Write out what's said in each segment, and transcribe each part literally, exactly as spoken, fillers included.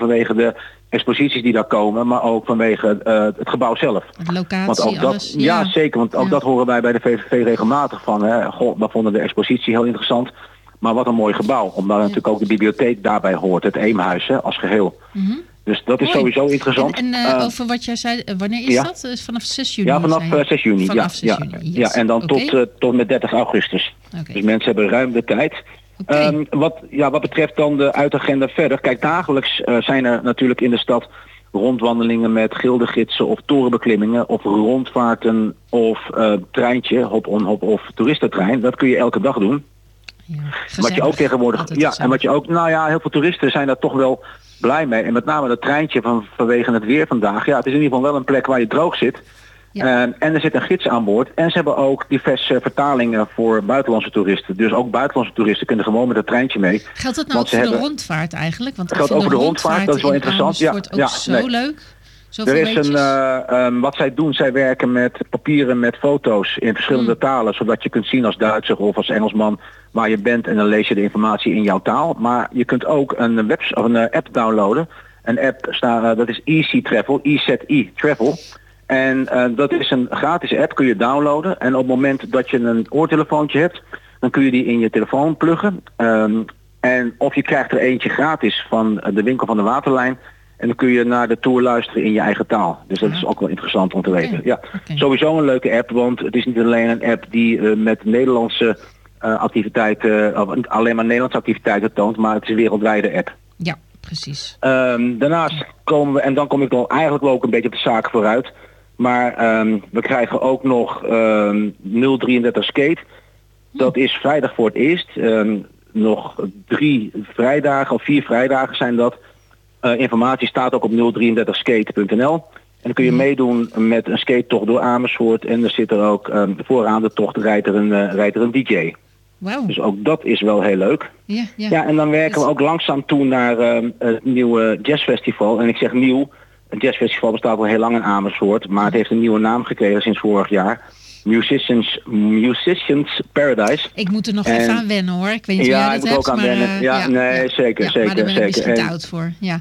vanwege de exposities die daar komen, maar ook vanwege uh, het gebouw zelf. De locatie, want ook dat, alles. Ja, ja, zeker, want ook ja. dat horen wij bij de V V V regelmatig van. Hè. Goh, we vonden de expositie heel interessant, maar wat een mooi gebouw. Omdat ja. natuurlijk ook de bibliotheek daarbij hoort, het Eemhuis hè, als geheel. Mm-hmm. Dus dat is mooi. Sowieso interessant. En, en uh, uh, over wat jij zei, wanneer is ja. dat? Uh, vanaf zes juni? Ja, vanaf uh, zes juni. Vanaf ja, zes juni. Ja, yes. ja, en dan okay. tot, uh, tot met dertig augustus. Okay. Dus mensen hebben ruim de tijd. Okay. Um, wat, ja, wat betreft dan de uitagenda verder. Kijk, dagelijks uh, zijn er natuurlijk in de stad rondwandelingen met gildegidsen of torenbeklimmingen of rondvaarten of uh, treintje, hop-on, hop-off toeristentrein. Dat kun je elke dag doen. Ja, wat je ook tegenwoordig, ja, gezellig. en wat je ook, nou ja, heel veel toeristen zijn daar toch wel blij mee. En met name dat treintje van, vanwege het weer vandaag. Ja, het is in ieder geval wel een plek waar je droog zit. Ja. Uh, en er zit een gids aan boord. En ze hebben ook diverse vertalingen voor buitenlandse toeristen. Dus ook buitenlandse toeristen kunnen gewoon met het treintje mee. Geldt dat nou ook voor hebben... de rondvaart eigenlijk? Want geldt ook voor de rondvaart, rondvaart, dat is wel interessant. Ja, wordt ook ja, zo nee. leuk. Er is een, uh, um, wat zij doen, zij werken met papieren met foto's in verschillende mm. talen. Zodat je kunt zien als Duitser of als Engelsman waar je bent. En dan lees je de informatie in jouw taal. Maar je kunt ook een, web, of een uh, app downloaden. Een app, uh, dat is Easy Travel, E Z I Travel. En uh, dat is een gratis app, kun je downloaden. En op het moment dat je een oortelefoontje hebt, dan kun je die in je telefoon pluggen. Um, en of je krijgt er eentje gratis van de winkel van de Waterlijn. En dan kun je naar de tour luisteren in je eigen taal. Dus dat ja. is ook wel interessant om te weten. Okay. Ja, okay. Sowieso een leuke app, want het is niet alleen een app die uh, met Nederlandse uh, activiteiten, of alleen maar Nederlandse activiteiten toont, maar het is een wereldwijde app. Ja, precies. Um, daarnaast komen we, en dan kom ik dan eigenlijk wel ook een beetje op de zaken vooruit. Maar um, we krijgen ook nog um, nul drieëndertig skate. Dat is vrijdag voor het eerst. Um, nog drie vrijdagen of vier vrijdagen zijn dat. Uh, informatie staat ook op nul drieëndertig skate punt n l. En dan kun je meedoen met een skatetocht door Amersfoort. En er zit er ook um, vooraan de tocht rijdt er een, uh, rijdt er een D J. Wow. Dus ook dat is wel heel leuk. Ja, ja. ja en dan werken we ook langzaam toe naar um, het nieuwe jazzfestival. En ik zeg nieuw. Het jazzfestival bestaat al heel lang in Amersfoort, maar het heeft een nieuwe naam gekregen sinds vorig jaar. Musicians, Musicians Paradise. Ik moet er nog en, even aan wennen hoor. Ik weet niet ja, hoe jij dat hebt, ook aan maar... wennen. Ja, ja, nee, ja, zeker, ja, zeker. Maar daar ben ik zeker. misschien te en, oud voor, ja.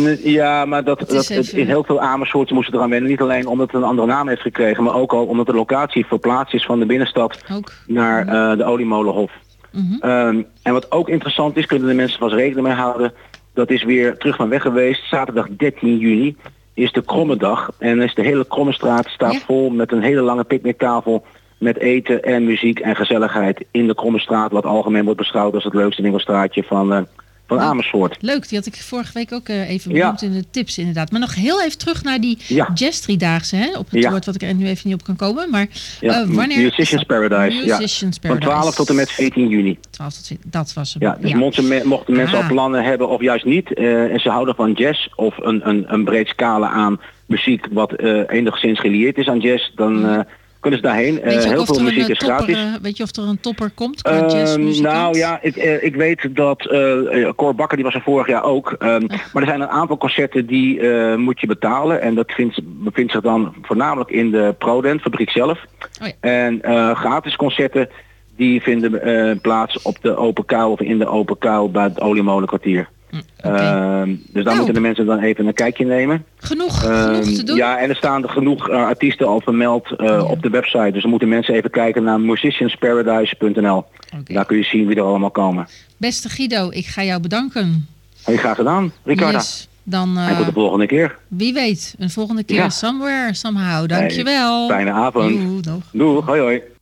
Ja, maar dat, dat, dat even... in heel veel Amersfoorten moesten eraan wennen. Niet alleen omdat het een andere naam heeft gekregen, maar ook al omdat de locatie verplaatst is van de binnenstad ook. naar uh, de Oliemolenhof. Mm-hmm. Um, en wat ook interessant is, kunnen de mensen vast rekening mee houden. Dat is weer terug van weg geweest. Zaterdag dertien juni is de Krommedag. En is de hele Krommestraat staat ja. vol met een hele lange picknicktafel. Met eten en muziek en gezelligheid in de Krommestraat. Wat algemeen wordt beschouwd als het leukste winkelstraatje van, uh, van Amersfoort. Leuk, die had ik vorige week ook uh, even benoemd ja. in de tips inderdaad. Maar nog heel even terug naar die ja. jazz-driedaagse. Hè? Op het ja. woord wat ik er nu even niet op kan komen. Maar ja. uh, wanneer... Musicians Paradise. Musicians ja. Paradise. Van twaalf tot en met veertien juni. twaalf tot veertien, dat was hem. Ja, dus ja. mochten, mochten mensen ah. al plannen hebben of juist niet. Uh, en ze houden van jazz of een, een, een breed scala aan muziek wat uh, enigszins gelieerd is aan jazz. Dan... Uh, kunnen ze daarheen. Uh, heel veel muziek is topper, gratis. Uh, weet je of er een topper komt qua uh, jazzmuzikant? Nou ja, ik, uh, ik weet dat uh, Cor Bakker, die was er vorig jaar ook. Um, uh. Maar er zijn een aantal concerten die uh, moet je betalen. En dat vindt, bevindt zich dan voornamelijk in de Prodent fabriek zelf. Oh ja. En uh, gratis concerten die vinden uh, plaats op de open kuil of in de open kuil bij het Oliemolenkwartier. Okay. Uh, dus daar nou. moeten de mensen dan even een kijkje nemen. Genoeg, uh, genoeg te doen. Ja, en er staan er genoeg uh, artiesten al vermeld uh, ja. op de website. Dus dan moeten mensen even kijken naar musicians paradise punt n l. Okay. Daar kun je zien wie er allemaal komen. Beste Guido, ik ga jou bedanken. Heel graag gedaan, Ricarda. Yes, dan, uh, en tot de volgende keer. Wie weet, een volgende keer ja. somewhere, somehow. Dankjewel. Hey, fijne avond. Doei, nog. Doei, hoi hoi.